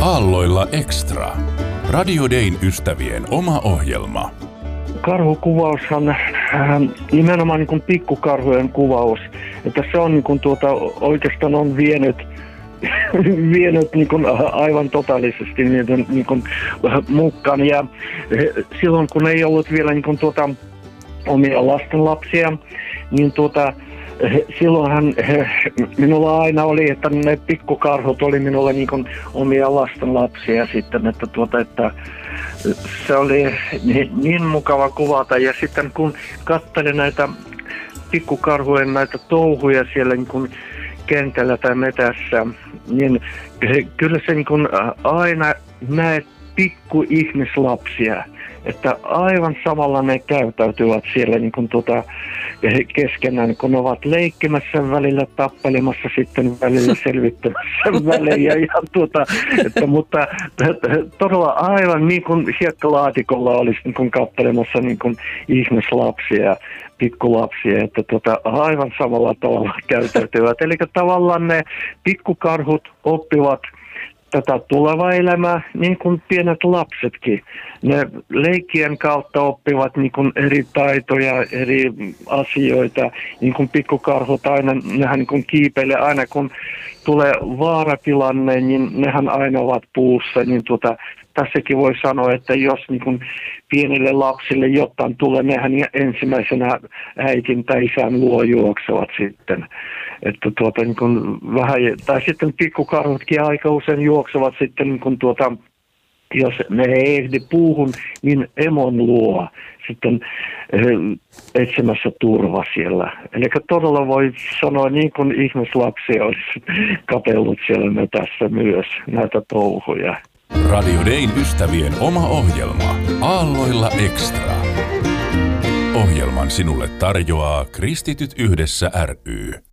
Aalloilla Extra. Radio Dayn ystävien oma ohjelma. Karhukuvaushan nimenomaan niin kuin pikkukarhujen kuvaus, että se on niin kuin oikeastaan on vienyt niin kuin aivan totaalisesti niin kuin mukaan. Ja silloin kun ei ollut vielä niin kuin omia lastenlapsia, niin silloinhan minulla aina oli, että ne pikkukarhut oli minulle niin kuin omia lastenlapsia sitten, että se oli niin mukava kuvata. Ja sitten kun katselin näitä pikkukarhujen näitä touhuja siellä niin kuin kentällä tai metässä, niin kyllä se niin kuin aina näet pikkuihmislapsia, että aivan samalla ne käyttäytyvät siellä niin kuin keskenään, kun ne ovat leikkimässä välillä, tappelemassa sitten välillä, selvittämässä välillä. Mutta todella aivan niin kuin hiekkalaatikolla olisi niin kuin katselemassa niin kuin ihmislapsia, pikkulapsia, että aivan samalla tavalla käyttäytyvät. Eli tavallaan ne pikkukarhut oppivat tätä tulevaa elämää, niin kuin pienet lapsetkin. Ne leikkien kautta oppivat niin kuin eri taitoja, eri asioita, niin kuin pikkukarhut aina, nehän niin kuin kiipeilee aina, kun tulee vaaratilanne, niin nehän aina ovat puussa, niin tässäkin voi sanoa, että jos niin kuin pienille lapsille jotain tulee, nehän ensimmäisenä äitin tai isän luo juoksevat sitten. Että niin kuin vähän, tai sitten pikkukarhutkin aika usein juoksevat sitten niin kuin jos ne ei ehdi puuhun, niin emon luo sitten etsimässä turva siellä. Eli todella voi sanoa, niin kuin ihmislapsia olisi katsellut siellä metässä myös näitä touhuja. Radio Dayn ystävien oma ohjelma. Aalloilla Extra. Ohjelman sinulle tarjoaa Kristityt yhdessä ry.